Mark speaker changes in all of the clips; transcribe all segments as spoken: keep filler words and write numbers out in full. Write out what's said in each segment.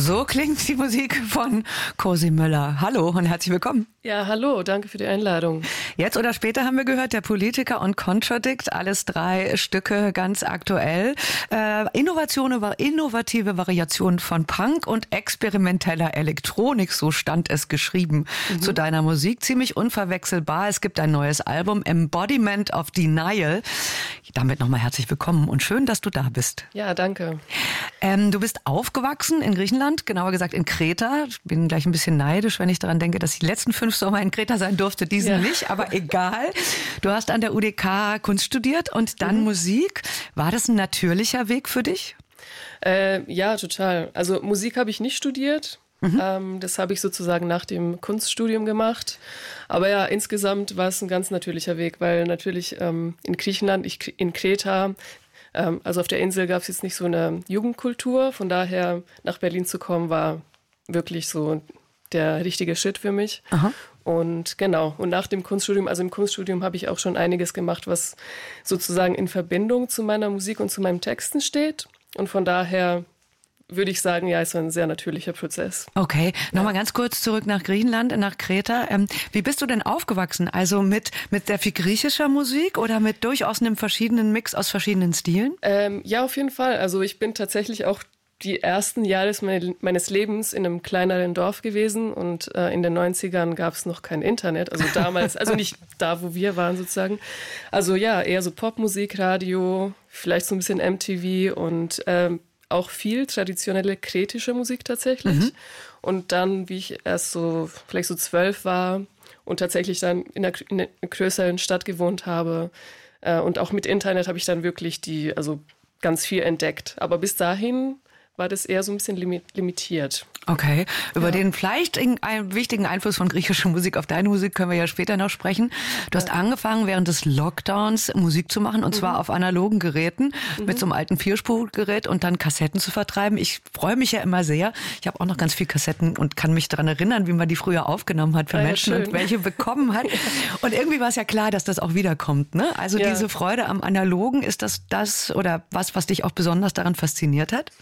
Speaker 1: So klingt die Musik von Cosi Müller. Hallo und herzlich willkommen.
Speaker 2: Ja, hallo, danke für die Einladung.
Speaker 1: Jetzt oder später haben wir gehört, der Politiker und Contradict, alles drei Stücke ganz aktuell. Äh, Innovation, innovative Variation von Punk und experimenteller Elektronik, so stand es geschrieben mhm. zu deiner Musik. Ziemlich unverwechselbar. Es gibt ein neues Album, Embodiment of Denial. Damit nochmal herzlich willkommen und schön, dass du da bist.
Speaker 2: Ja, danke.
Speaker 1: Ähm, du bist aufgewachsen in Griechenland, genauer gesagt in Kreta. Ich bin gleich ein bisschen neidisch, wenn ich daran denke, dass ich die letzten fünf Sommer in Kreta sein durfte, diesen ja. nicht, aber egal. Du hast an der U D K Kunst studiert und dann mhm. Musik. War das ein natürlicher Weg für dich?
Speaker 2: Äh, ja, total. Also Musik habe ich nicht studiert. Mhm. Ähm, das habe ich sozusagen nach dem Kunststudium gemacht. Aber ja, insgesamt war es ein ganz natürlicher Weg, weil natürlich ähm, in Griechenland, ich, in Kreta, ähm, also auf der Insel gab es jetzt nicht so eine Jugendkultur. Von daher nach Berlin zu kommen, war wirklich so der richtige Schritt für mich. Aha. Und genau, und nach dem Kunststudium, also im Kunststudium habe ich auch schon einiges gemacht, was sozusagen in Verbindung zu meiner Musik und zu meinen Texten steht. Und von daher würde ich sagen, ja, es war ein sehr natürlicher Prozess.
Speaker 1: Okay, nochmal ja. ganz kurz zurück nach Griechenland, nach Kreta. Ähm, wie bist du denn aufgewachsen? Also mit, mit sehr viel griechischer Musik oder mit durchaus einem verschiedenen Mix aus verschiedenen Stilen?
Speaker 2: Ähm, ja, auf jeden Fall. Also ich bin tatsächlich auch die ersten Jahre meines Lebens in einem kleineren Dorf gewesen und äh, in den neunzigern gab es noch kein Internet, also damals, also nicht da, wo wir waren sozusagen. Also ja, eher so Popmusik, Radio, vielleicht so ein bisschen M T V und ähm, auch viel traditionelle kretische Musik tatsächlich. Mhm. Und dann, wie ich erst so, vielleicht so zwölf war und tatsächlich dann in einer, in einer größeren Stadt gewohnt habe äh, und auch mit Internet habe ich dann wirklich die, also ganz viel entdeckt. Aber bis dahin war das eher so ein bisschen limitiert.
Speaker 1: Okay, über
Speaker 2: ja.
Speaker 1: den vielleicht einen wichtigen Einfluss von griechischer Musik auf deine Musik können wir ja später noch sprechen. Du hast ja. angefangen, während des Lockdowns Musik zu machen und mhm. zwar auf analogen Geräten mhm. mit so einem alten Vierspurgerät und dann Kassetten zu vertreiben. Ich freue mich ja immer sehr. Ich habe auch noch ganz viel Kassetten und kann mich daran erinnern, wie man die früher aufgenommen hat für ja, Menschen schön. Und welche bekommen hat. Und irgendwie war es ja klar, dass das auch wiederkommt, ne? Also ja. diese Freude am Analogen, ist das das oder was, was dich auch besonders daran fasziniert hat?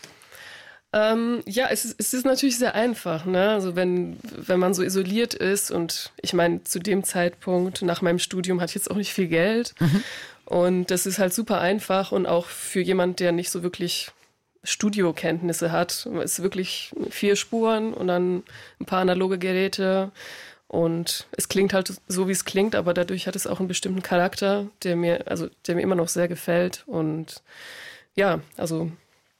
Speaker 2: Ähm, ja, es ist, es ist natürlich sehr einfach, ne? Also wenn, wenn man so isoliert ist und ich meine, zu dem Zeitpunkt nach meinem Studium hatte ich jetzt auch nicht viel Geld mhm. und das ist halt super einfach und auch für jemand, der nicht so wirklich Studiokenntnisse hat, es ist wirklich vier Spuren und dann ein paar analoge Geräte und es klingt halt so, wie es klingt, aber dadurch hat es auch einen bestimmten Charakter, der mir, also der mir immer noch sehr gefällt und ja, also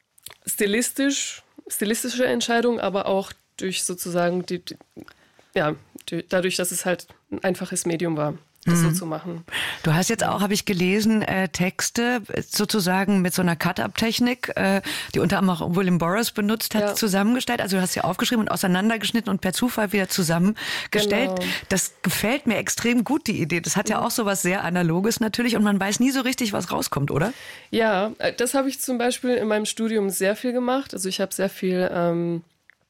Speaker 2: Stilistisch, stilistische Entscheidung, aber auch durch sozusagen die, die ja, die, dadurch, dass es halt ein einfaches Medium war, das mhm. so zu machen.
Speaker 1: Du hast jetzt auch, habe ich gelesen, äh, Texte sozusagen mit so einer Cut-Up-Technik, äh, die unter anderem auch William Burroughs benutzt hat, ja. zusammengestellt. Also du hast sie aufgeschrieben und auseinandergeschnitten und per Zufall wieder zusammengestellt. Genau. Das gefällt mir extrem gut, die Idee. Das hat ja auch so was sehr Analoges natürlich und man weiß nie so richtig, was rauskommt, oder?
Speaker 2: Ja, das habe ich zum Beispiel in meinem Studium sehr viel gemacht. Also ich habe sehr viel ähm,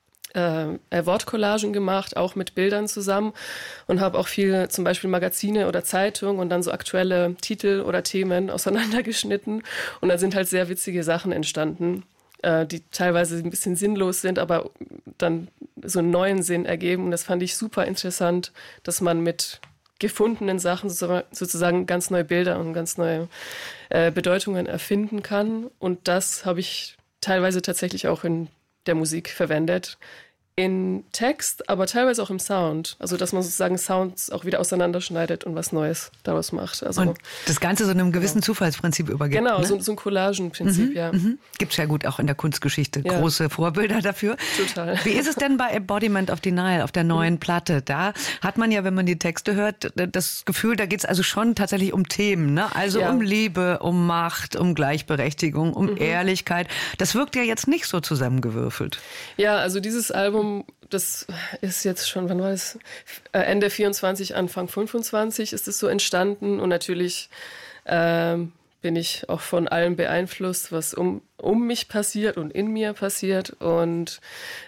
Speaker 2: Äh, Wortcollagen gemacht, auch mit Bildern zusammen und habe auch viel zum Beispiel Magazine oder Zeitungen und dann so aktuelle Titel oder Themen auseinandergeschnitten und da sind halt sehr witzige Sachen entstanden, äh, die teilweise ein bisschen sinnlos sind, aber dann so einen neuen Sinn ergeben und das fand ich super interessant, dass man mit gefundenen Sachen sozusagen ganz neue Bilder und ganz neue äh, Bedeutungen erfinden kann und das habe ich teilweise tatsächlich auch in der Musik verwendet. In Text, aber teilweise auch im Sound. Also, dass man sozusagen Sounds auch wieder auseinanderschneidet und was Neues daraus macht. Also,
Speaker 1: und das Ganze so einem gewissen genau. Zufallsprinzip übergibt.
Speaker 2: Genau,
Speaker 1: ne?
Speaker 2: so, so ein Collagenprinzip,
Speaker 1: mhm,
Speaker 2: ja.
Speaker 1: Mhm. Gibt es ja gut auch in der Kunstgeschichte ja. große Vorbilder dafür.
Speaker 2: Total.
Speaker 1: Wie ist es denn bei Embodiment of Denial auf der neuen mhm. Platte? Da hat man ja, wenn man die Texte hört, das Gefühl, da geht es also schon tatsächlich um Themen, ne? Also ja. um Liebe, um Macht, um Gleichberechtigung, um mhm. Ehrlichkeit. Das wirkt ja jetzt nicht so zusammengewürfelt.
Speaker 2: Ja, also dieses Album, das ist jetzt schon, wann war das? Ende vierundzwanzig, Anfang fünfundzwanzig ist es so entstanden und natürlich ähm, bin ich auch von allem beeinflusst, was um, um mich passiert und in mir passiert und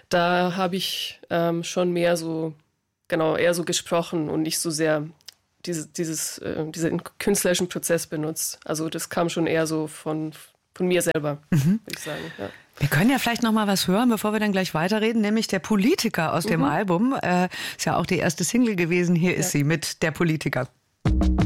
Speaker 2: da habe ich ähm, schon mehr so, genau, eher so gesprochen und nicht so sehr diese, dieses, äh, diesen künstlerischen Prozess benutzt. Also das kam schon eher so von, von mir selber, mhm. würde ich sagen, ja.
Speaker 1: Wir können ja vielleicht noch mal was hören, bevor wir dann gleich weiterreden, nämlich Der Politiker aus dem mhm. Album. Äh, ist ja auch die erste Single gewesen. Hier ja. ist sie mit Der Politiker.